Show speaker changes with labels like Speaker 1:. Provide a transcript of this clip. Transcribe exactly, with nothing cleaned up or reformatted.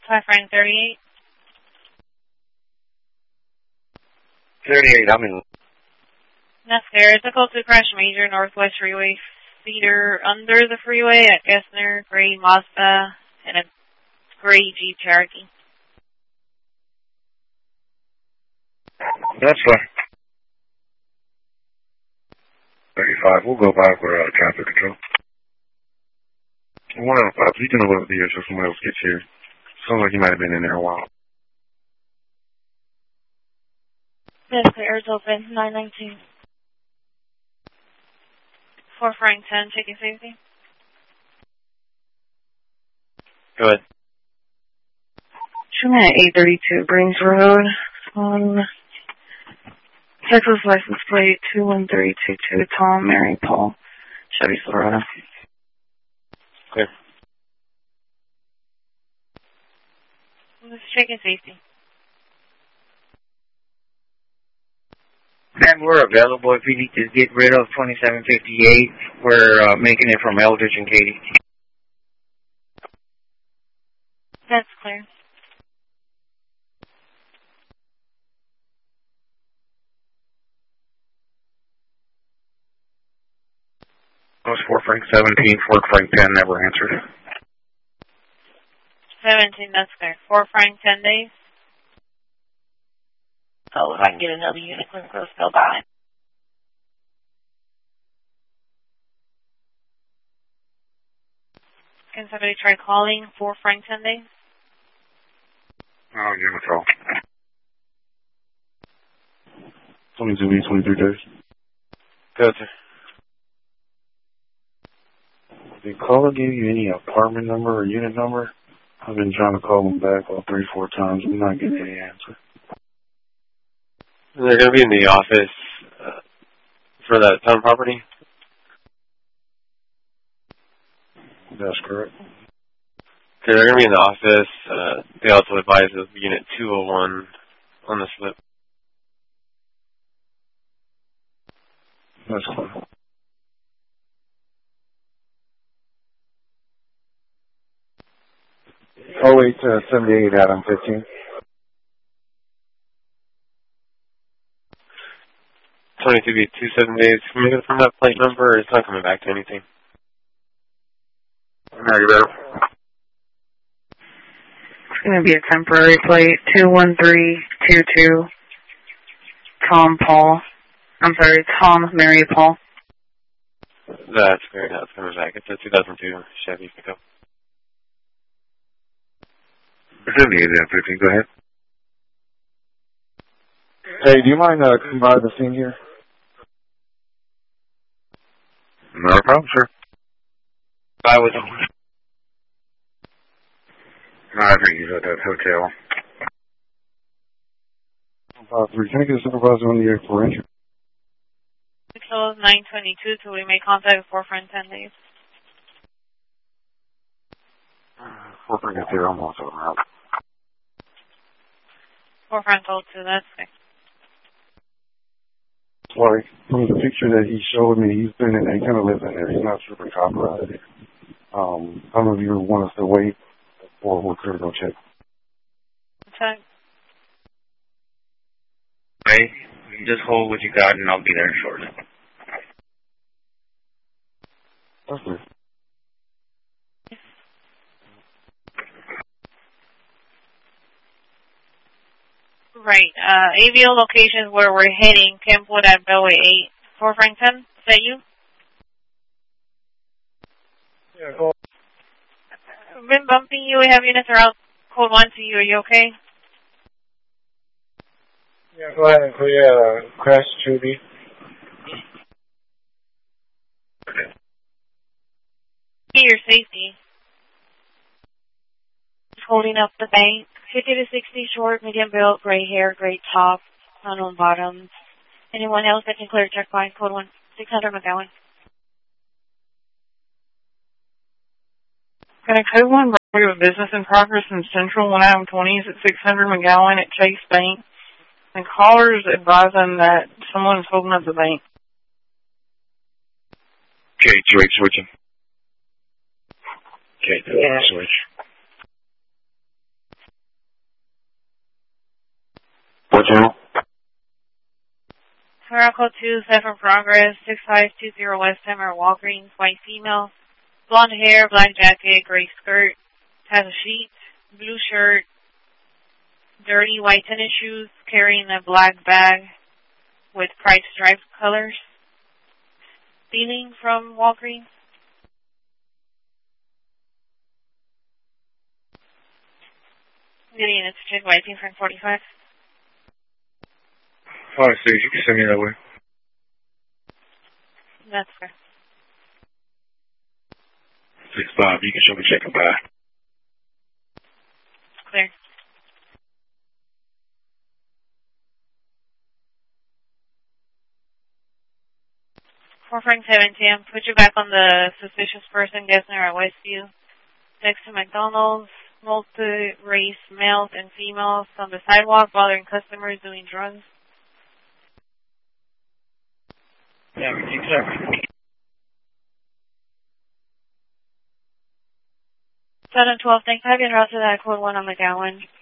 Speaker 1: five Frank thirty-eight.
Speaker 2: thirty-eight, I'm in.
Speaker 1: That's there. It's a code to crash major Northwest Freeway feeder under the freeway at Gessner, gray Mazda, and a gray Jeep Cherokee.
Speaker 2: That's fine. thirty-five, we'll go back with uh, traffic control. one oh five, you can alert the issue someone else gets here. Sounds like you might have been in there a while.
Speaker 1: That's clear. It's open. nine nineteen. four Frank ten, checking safety.
Speaker 3: Go ahead.
Speaker 4: Showing at eight thirty-two Brings Road on Texas license plate two one three two two, Tom, Mary, Paul, Chevy Silverado.
Speaker 3: Clear.
Speaker 1: Let's check in safety.
Speaker 5: And we're available if you need to get rid of twenty-seven fifty-eight. We're uh, making it from Eldridge and Katy.
Speaker 1: That's clear.
Speaker 2: That was four Frank seventeen, four Frank ten, never answered.
Speaker 1: seventeen, that's clear. four Frank ten days.
Speaker 4: Oh, if I can get another unit, Clint Gross, go by.
Speaker 1: Can somebody try calling four Frank ten days?
Speaker 2: Oh, give him a call.
Speaker 6: twenty-two weeks, twenty-three days.
Speaker 3: Go ahead, sir.
Speaker 6: Did caller give you any apartment number or unit number? I've been trying to call them back all three, four times. I'm not getting any answer.
Speaker 3: They're going to be in the office uh, for that town property?
Speaker 6: That's correct.
Speaker 3: Okay, they're going to be in the office. Uh, they also advise of Unit two oh one on the slip.
Speaker 6: That's fine. Oh eight uh, seventy-eight, Adam fifteen.
Speaker 3: twenty-two B two seven days. Can you get it from that plate number, or it's not coming back to anything?
Speaker 2: No, you better.
Speaker 4: It's going to be a temporary plate, two one three two two, Tom, Paul. I'm sorry, Tom, Mary, Paul.
Speaker 3: That's great. That's coming back. It's a two thousand two Chevy pickup.
Speaker 2: seventy-eight, Adam fifteen, go ahead.
Speaker 6: Hey, do you mind uh, coming by the scene here?
Speaker 2: Not a problem, sir.
Speaker 5: I was on.
Speaker 2: No, I think he's at that hotel.
Speaker 6: Uh, three. Can I get a supervisor on the air for entry?
Speaker 1: We close nine twenty-two till we make contact with four Frank ten days.
Speaker 2: four Frank zero, I'm also around.
Speaker 1: four Frank oh two, that's clear.
Speaker 6: Sorry, from the picture that he showed me, he's been in, he kind of lives in there. He's not super copyrighted. Um, some of you want us to wait, or we're clear to go check.
Speaker 1: Check.
Speaker 5: Hey, just hold what you got and I'll be there shortly.
Speaker 6: That's good.
Speaker 1: Right. Uh, A V O locations where we're heading, Kempwood at Bellway eight. four Frank ten, is that you?
Speaker 6: Yeah, go.
Speaker 1: I've been bumping you. We have units around code one to you. Are you okay?
Speaker 6: Yeah, go ahead and clear uh, crash two B.
Speaker 1: Your safety. Just holding up the bank. fifty to sixty short, medium build, gray hair, gray top, unknown bottoms. Anyone else that can clear check by code one, six hundred McGowan.
Speaker 4: Okay, code one, we have a business in progress in Central, one item twenty is at six hundred McGowan at Chase Bank. And callers advising that someone is holding up the bank.
Speaker 2: Okay, switch, switching. Okay,
Speaker 4: Yeah.
Speaker 2: switch.
Speaker 1: Code two, theft in progress, six five two zero West Hammer, Walgreens, white female, blonde hair, black jacket, gray skirt, has a sheet, blue shirt, dirty white tennis shoes, carrying a black bag with pride striped colors. Stealing from Walgreens. Getting it to check by eighteen Frank forty-five.
Speaker 2: Five six, you can send me that way.
Speaker 1: That's fair.
Speaker 2: Six five, you can show me check and buy.
Speaker 1: Clear. four Frank seventeen, put you back on the suspicious person, Gessner at Westview. Next to McDonald's, multi-race males and females on the sidewalk bothering customers doing drugs.
Speaker 5: Yeah, everything's clear.
Speaker 1: seven twelve, thanks. I've been routed to that code one on McGowan.